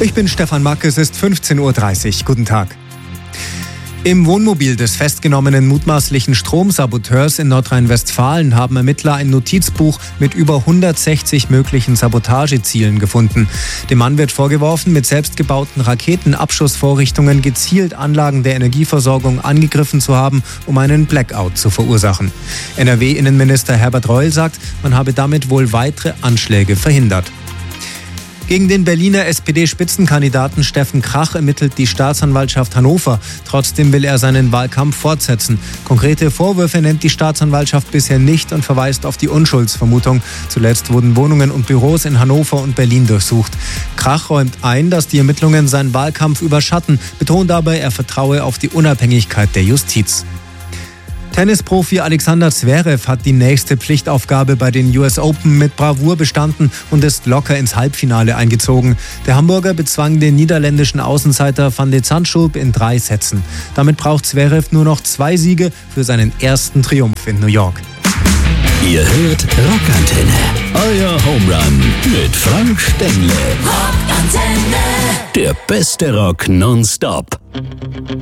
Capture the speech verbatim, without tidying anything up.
Ich bin Stefan Mack, es ist fünfzehn Uhr dreißig. Guten Tag. Im Wohnmobil des festgenommenen mutmaßlichen Stromsaboteurs in Nordrhein-Westfalen haben Ermittler ein Notizbuch mit über hundertsechzig möglichen Sabotagezielen gefunden. Dem Mann wird vorgeworfen, mit selbstgebauten Raketenabschussvorrichtungen gezielt Anlagen der Energieversorgung angegriffen zu haben, um einen Blackout zu verursachen. N R W-Innenminister Herbert Reul sagt, man habe damit wohl weitere Anschläge verhindert. Gegen den Berliner S P D-Spitzenkandidaten Steffen Krach ermittelt die Staatsanwaltschaft Hannover. Trotzdem will er seinen Wahlkampf fortsetzen. Konkrete Vorwürfe nennt die Staatsanwaltschaft bisher nicht und verweist auf die Unschuldsvermutung. Zuletzt wurden Wohnungen und Büros in Hannover und Berlin durchsucht. Krach räumt ein, dass die Ermittlungen seinen Wahlkampf überschatten, betont aber, er vertraue auf die Unabhängigkeit der Justiz. Tennisprofi Alexander Zverev hat die nächste Pflichtaufgabe bei den U S Open mit Bravour bestanden und ist locker ins Halbfinale eingezogen. Der Hamburger bezwang den niederländischen Außenseiter Van de Zandschulp in drei Sätzen. Damit braucht Zverev nur noch zwei Siege für seinen ersten Triumph in New York. Ihr hört Rockantenne, euer Homerun mit Frank Stengele. Rockantenne, der beste Rock nonstop.